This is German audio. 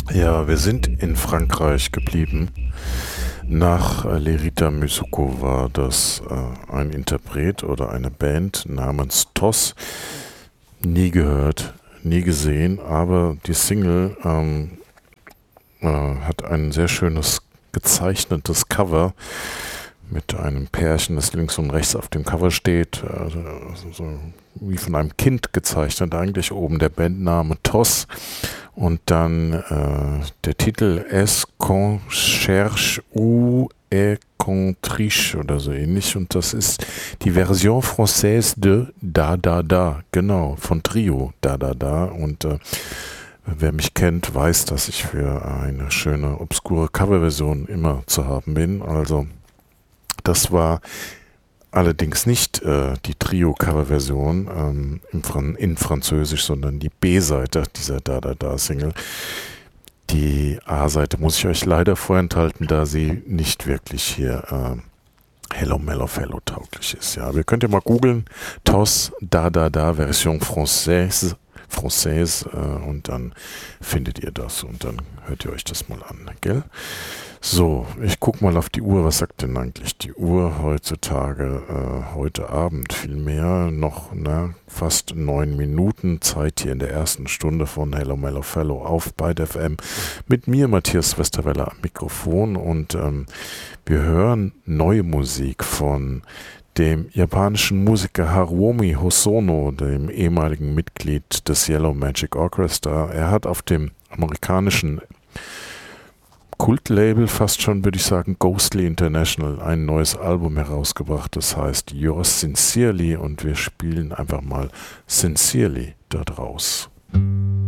Ja, wir sind in Frankreich geblieben. Nach Lerita Mizuko war das ein Interpret oder eine Band namens TOS. Nie gehört, nie gesehen, aber die Single hat ein sehr schönes gezeichnetes Cover mit einem Pärchen, das links und rechts auf dem Cover steht, so wie von einem Kind gezeichnet, eigentlich oben der Bandname TOS und dann der Titel Est qu'on cherche ou est qu'on triche oder so ähnlich, und das ist die Version française de Da Da Da, genau, von Trio Da Da Da. Und wer mich kennt, weiß, dass ich für eine schöne, obskure Coverversion immer zu haben bin. Also das war allerdings nicht die Trio-Coverversion in Französisch, sondern die B-Seite dieser Da Da Da Single. Die A-Seite muss ich euch leider vorenthalten, da sie nicht wirklich hier Hello Mellow Fellow tauglich ist. Ja, wir könnt ja mal googeln, TOS Da Da Da Version Française, und dann findet ihr das und dann hört ihr euch das mal an, gell? So, ich guck mal auf die Uhr. Was sagt denn eigentlich die Uhr heutzutage? Heute Abend vielmehr noch fast 9 Minuten Zeit hier in der ersten Stunde von Hello Mellow Fellow auf Byte FM mit mir, Matthias Westerwelle, am Mikrofon, und wir hören neue Musik von dem japanischen Musiker Haruomi Hosono, dem ehemaligen Mitglied des Yellow Magic Orchestra. Er hat auf dem amerikanischen Kultlabel, fast schon würde ich sagen, Ghostly International, ein neues Album herausgebracht. Das heißt Yours Sincerely, und wir spielen einfach mal Sincerely dort raus.